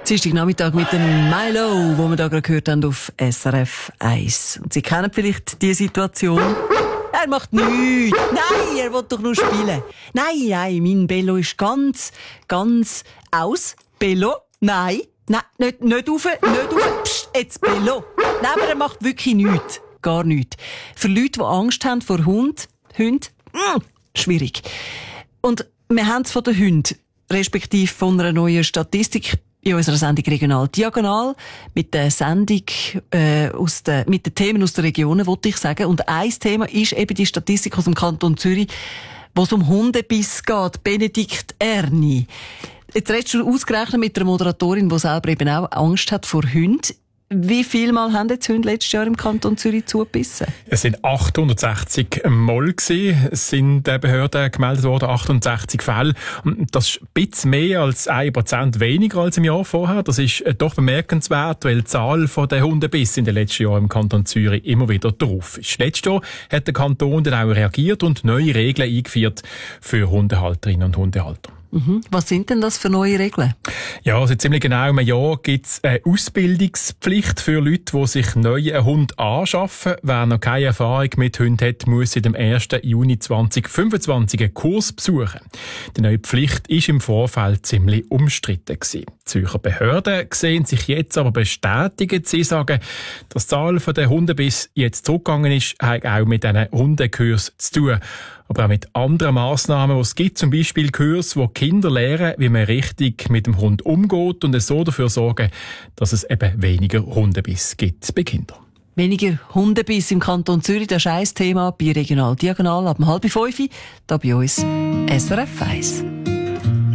Dienstagnachmittag mit dem Milo, wo wir da gerade gehört haben auf SRF 1. Und Sie kennen vielleicht die Situation. Er macht nichts. Nein, er will doch nur spielen. Nein, mein Bello ist ganz aus. Bello? Nein, nicht rauf. Psst, jetzt Bello. Nein, aber er macht wirklich nichts. Gar nichts. Für Leute, die Angst haben vor Hunden, schwierig. Und wir haben es von den Hunden, respektive von einer neuen Statistik in unserer Sendung Regional Diagonal, mit der Sendung mit den Themen aus den Regionen, wollte ich sagen. Und ein Thema ist eben die Statistik aus dem Kanton Zürich, wo es um Hundebiss geht. Benedikt Erni. Jetzt redest du ausgerechnet mit einer Moderatorin, die selber eben auch Angst hat vor Hunden. Wie viel Mal haben jetzt Hunde letztes Jahr im Kanton Zürich zugebissen? Es sind 860 Mal gewesen. Es sind den Behörden gemeldet worden, 68 Fälle. Und das ist ein bisschen mehr als 1% weniger als im Jahr vorher. Das ist doch bemerkenswert, weil die Zahl der Hundebiss in den letzten Jahren im Kanton Zürich immer wieder drauf ist. Letztes Jahr hat der Kanton dann auch reagiert und neue Regeln eingeführt für Hundehalterinnen und Hundehalter. Was sind denn das für neue Regeln? Ja, also ziemlich genau im Jahr gibt es eine Ausbildungspflicht für Leute, die sich neu einen Hund anschaffen. Wer noch keine Erfahrung mit Hunden hat, muss seit dem 1. Juni 2025 einen Kurs besuchen. Die neue Pflicht war im Vorfeld ziemlich umstritten gewesen. Die Zürcher Behörden sehen sich jetzt aber bestätigt. Sie sagen, dass die Zahl der Hundebiss jetzt zurückgegangen ist, hat auch mit diesen Hundekursen zu tun. Aber auch mit anderen Massnahmen, die es gibt, zum Beispiel Kurse, wo Kinder lernen, wie man richtig mit dem Hund umgeht und so dafür sorgen, dass es eben weniger Hundebiss gibt bei Kindern. Weniger Hundebiss im Kanton Zürich, das ist ein Thema bei Regional Diagonal ab 4:30 hier bei uns SRF 1.